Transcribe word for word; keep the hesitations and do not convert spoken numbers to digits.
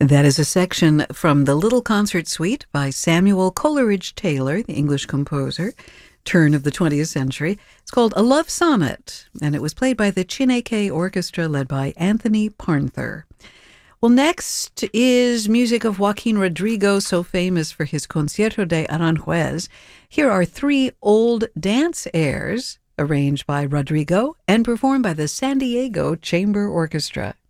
That is a section from the Little Concert Suite by Samuel Coleridge Taylor, the English composer, turn of the twentieth century. It's called A Love Sonnet, and it was played by the Chineke Orchestra led by Anthony Parnther. Well, next is music of Joaquin Rodrigo, so famous for his Concierto de Aranjuez. Here are three old dance airs arranged by Rodrigo and performed by the San Diego Chamber Orchestra.